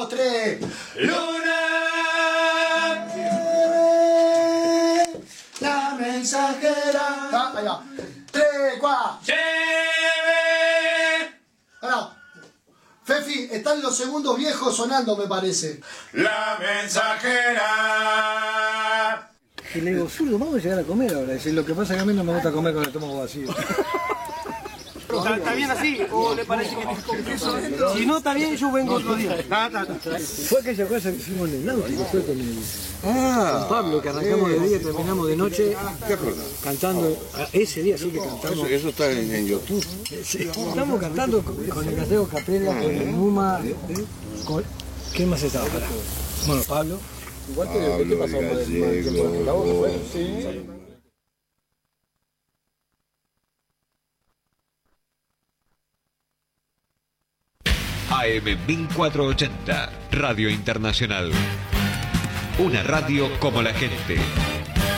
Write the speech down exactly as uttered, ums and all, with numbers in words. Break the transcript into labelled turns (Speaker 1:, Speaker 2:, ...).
Speaker 1: dos, tres. Luna, la mensajera. Ah, ahí va. Tres, cuatro.
Speaker 2: Lleve.
Speaker 1: Ahora, Fefi, están los segundos viejos sonando, me parece.
Speaker 2: La mensajera.
Speaker 3: Y le digo, zurdo, vamos a llegar a comer ahora. Dice, lo que pasa es que a mí no me gusta comer con el estómago vacío.
Speaker 4: ¿Está, ¿Está bien así? ¿O le parece que con queso dentro? Si no está bien, yo vengo otro día. Ah, está, está.
Speaker 3: Fue aquella cosa que hicimos en el náutico, fue con, el, ah, con Pablo, que arrancamos de día y terminamos de noche.
Speaker 5: ¿Qué acordás?
Speaker 3: Cantando, ese día sí que cantamos.
Speaker 5: Eso, eso está en, en YouTube.
Speaker 3: Sí, estamos cantando con, con el Gastego Capella, con el Numa. Con, ¿Quién más estaba? Para? Bueno, Pablo.
Speaker 5: Igual que Pablo, ¿qué pasó? La voz fue. Sí.
Speaker 6: A M mil cuatrocientos ochenta, Radio Internacional. Una radio como la gente.